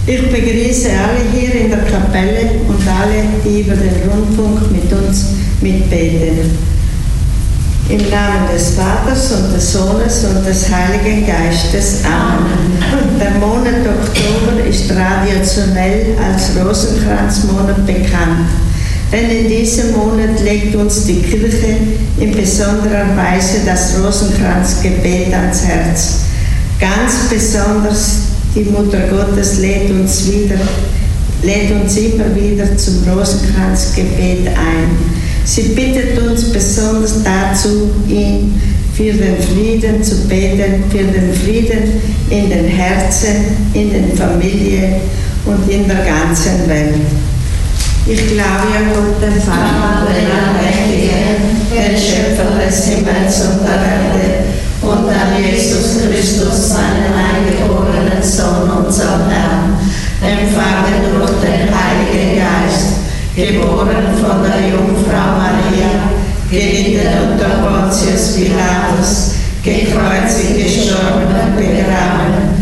Ich begrüße alle hier in der Kapelle und alle, die über den Rundfunk mit uns mitbeten. Im Namen des Vaters und des Sohnes und des Heiligen Geistes. Amen. Der Monat Oktober ist traditionell als Rosenkranzmonat bekannt, denn in diesem Monat legt uns die Kirche in besonderer Weise das Rosenkranzgebet ans Herz. Ganz besonders die Mutter Gottes lädt uns immer wieder zum Rosenkranzgebet ein. Sie bittet uns besonders dazu, ihn für den Frieden zu beten, für den Frieden in den Herzen, in den Familien und in der ganzen Welt. Ich glaube an Gott, den Vater, den Allmächtigen, den Schöpfer des Himmels und der Erde, und an Jesus Christus, seinen eingeborenen Sohn, unseren Herrn, empfangen durch den Heiligen Geist, geboren von der Jungfrau Maria, gelitten unter Pontius Pilatus, gekreuzigt, gestorben und begraben,